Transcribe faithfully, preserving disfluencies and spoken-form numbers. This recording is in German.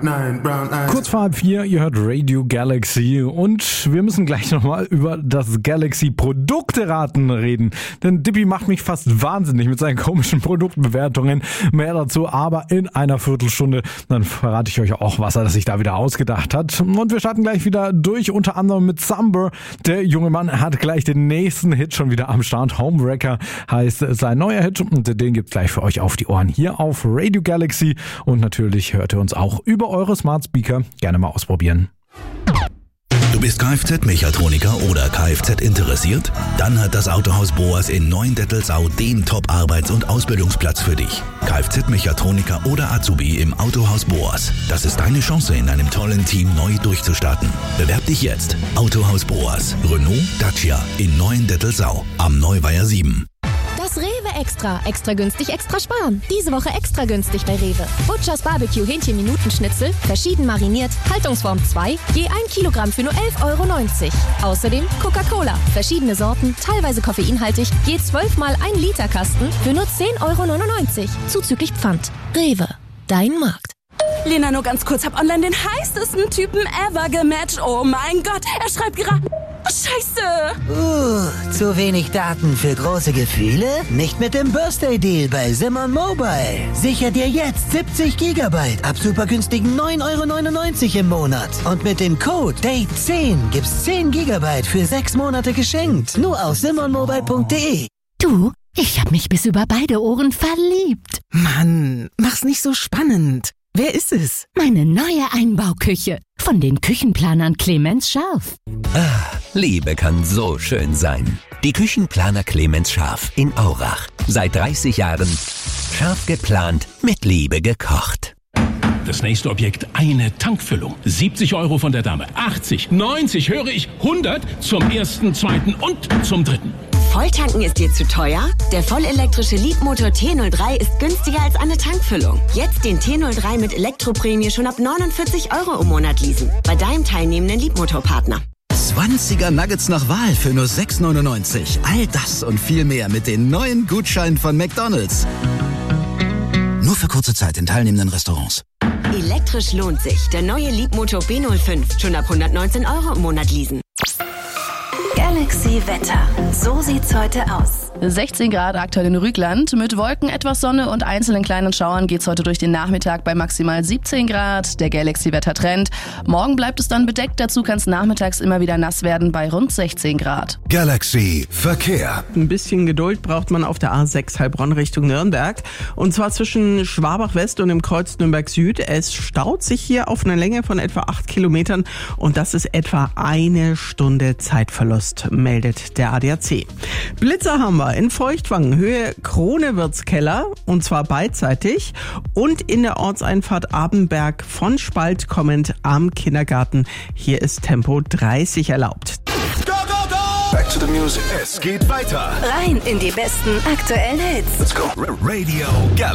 Kurz vor halb vier, ihr hört Radio Galaxy und wir müssen gleich nochmal über das Galaxy Produkteraten reden. Denn Dippy macht mich fast wahnsinnig mit seinen komischen Produktbewertungen. Mehr dazu aber in einer Viertelstunde. Dann verrate ich euch auch, was er sich da wieder ausgedacht hat. Und wir starten gleich wieder durch, unter anderem mit Summer. Der junge Mann hat gleich den nächsten Hit schon wieder am Start. Homewrecker heißt sein neuer Hit und den gibt's gleich für euch auf die Ohren hier auf Radio Galaxy. Und natürlich hört ihr uns auch über eure Smart Speaker. Gerne mal ausprobieren. Du bist Kfz-Mechatroniker oder Kfz interessiert? Dann hat das Autohaus Boas in Neuendettelsau den Top-Arbeits- und Ausbildungsplatz für dich. Kfz-Mechatroniker oder Azubi im Autohaus Boas. Das ist deine Chance, in einem tollen Team neu durchzustarten. Bewerb dich jetzt. Autohaus Boas. Renault, Dacia in Neuendettelsau am Neuweiher sieben. Das Rewe Extra. Extra günstig, extra sparen. Diese Woche extra günstig bei Rewe. Butchers Barbecue Hähnchen-Minutenschnitzel, verschieden mariniert, Haltungsform zwei, je ein Kilogramm für nur elf Euro neunzig. Außerdem Coca-Cola, verschiedene Sorten, teilweise koffeinhaltig, je zwölf mal ein Liter Kasten für nur zehn Euro neunundneunzig. Zuzüglich Pfand. Rewe. Dein Markt. Lena, nur ganz kurz, hab online den heißesten Typen ever gematcht. Oh mein Gott, er schreibt gerade... Oh, Scheiße! Uh, zu wenig Daten für große Gefühle? Nicht mit dem Birthday Deal bei Simon Mobile. Sicher dir jetzt siebzig Gigabyte ab super günstigen neun Euro neunundneunzig im Monat. Und mit dem Code Date zehn gibt's zehn Gigabyte für sechs Monate geschenkt. Nur auf simon mobile punkt de. Du, ich hab mich bis über beide Ohren verliebt. Mann, mach's nicht so spannend. Wer ist es? Meine neue Einbauküche. Von den Küchenplanern Clemens Scharf. Ah, Liebe kann so schön sein. Die Küchenplaner Clemens Scharf in Aurach. Seit dreißig Jahren scharf geplant, mit Liebe gekocht. Das nächste Objekt, eine Tankfüllung. siebzig Euro von der Dame. achtzig, neunzig, höre ich, hundert zum ersten, zweiten und zum dritten. Volltanken ist dir zu teuer? Der vollelektrische Leapmotor T null drei ist günstiger als eine Tankfüllung. Jetzt den T null drei mit Elektroprämie schon ab neunundvierzig Euro im Monat leasen. Bei deinem teilnehmenden Leapmotor-Partner. zwanziger Nuggets nach Wahl für nur sechs neunundneunzig. All das und viel mehr mit den neuen Gutscheinen von McDonald's. Nur für kurze Zeit in teilnehmenden Restaurants. Elektrisch lohnt sich. Der neue Leapmotor B null fünf. Schon ab hundertneunzehn Euro im Monat leasen. Galaxy Wetter. So sieht's heute aus. sechzehn Grad aktuell in Rügland. Mit Wolken, etwas Sonne und einzelnen kleinen Schauern geht's heute durch den Nachmittag bei maximal siebzehn Grad. Der Galaxy-Wetter-Trend. Morgen bleibt es dann bedeckt. Dazu kann es nachmittags immer wieder nass werden bei rund sechzehn Grad. Galaxy Verkehr. Ein bisschen Geduld braucht man auf der A sechs Heilbronn Richtung Nürnberg. Und zwar zwischen Schwabach West und dem Kreuz Nürnberg Süd. Es staut sich hier auf einer Länge von etwa acht Kilometern. Und das ist etwa eine Stunde Zeitverlust, meldet der A D A C. Blitzer haben wir in Feuchtwangen, Höhe Kronewirtskeller, und zwar beidseitig, und in der Ortseinfahrt Abenberg von Spalt kommend am Kindergarten. Hier ist Tempo dreißig erlaubt. Go, go, go! Back to the music. Es geht weiter. Rein in die besten aktuellen Hits. Let's go. Radio Galaxy.